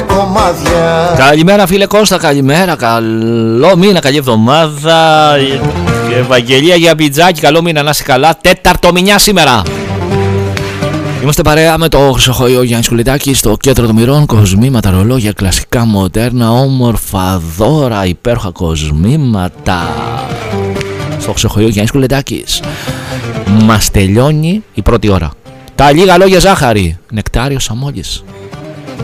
με κομμάτια. Καλημέρα φίλε Κώστα, καλημέρα, καλό μήνα, καλή εβδομάδα. Και Ευαγγελία για πιτζάκι, καλό μήνα, να είσαι καλά. Τέταρτο μηνιά σήμερα. Είμαστε παρέα με το Χρυσοχοϊό Γιάννη Κουλετάκη στο κέντρο των μοιρών. Κοσμήματα, ρολόγια, κλασικά, μοντέρνα, όμορφα δώρα, υπέροχα κοσμήματα. Στο Χρυσοχοϊό Γιάννη Κουλετάκη. Μας τελειώνει η πρώτη ώρα. Τα λίγα λόγια ζάχαρη. Νεκτάριος Αμόλης.